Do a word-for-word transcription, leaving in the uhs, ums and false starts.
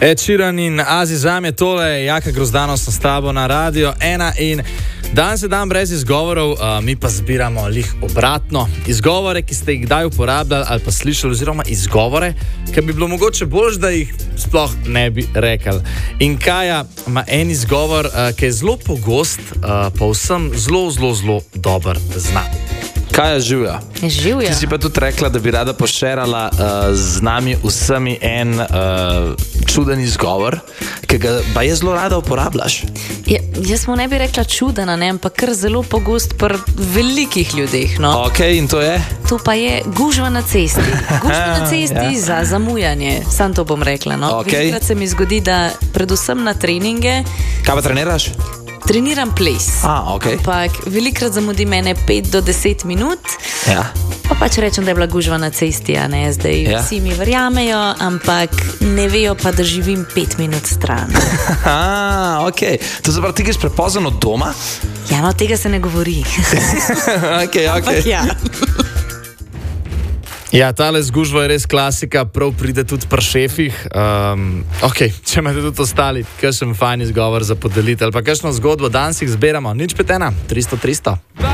Ed Sheeran in Azizam je tole, Jaka Grozdanost s tabo na Radio ena in danes je dan brez izgovorov, uh, mi pa zbiramo lih obratno. Izgovore, ki ste jih kdaj uporabljali ali pa slišali, oziroma izgovore, ki bi bilo mogoče bolj, da jih sploh ne bi rekli. In Kaja ima en izgovor, uh, ki je zelo pogost, uh, pa vsem zelo, zelo, zelo dober zna. Kaja, živja. Živja. Ti si pa tudi rekla, da bi rada pošerala uh, z nami vsemi en uh, čuden izgovor, ki ga pa je zelo rada uporabljaš. Ja, jaz mu ne bi rekla čudena, ne, ampak kar zelo pogost pri velikih ljudeh. No. Ok, in to je? To pa je gužva na cesti. Gužva na cesti ja. Za zamujanje. Sam to bom rekla. No. Okay. Velikrat se mi zgodi, da predvsem na treninge. Kaj pa treniraš? Treniram ples. Ah, okay. Ampak velikrat zamudi mene pet do deset minut. Ja. Pa pač rečem, da je bila gužva na cesti, a ne, zdaj ja. Vsi mi verjamejo, ampak ne vejo pa, da živim pet minut stran. Ah, ok. To se pravi, ti greš prepozno od doma? Ja, no, tega se ne govori. Ok, ok. Ampak ja. Ja, tale zgužva je res klasika, prav pride tudi pri šefih. Um, ok, če imate tudi ostali, kakšen fajn izgovor za podeliti ali pa kakšno zgodbo, danes jih zbiramo. Nič petena, tristo tristo.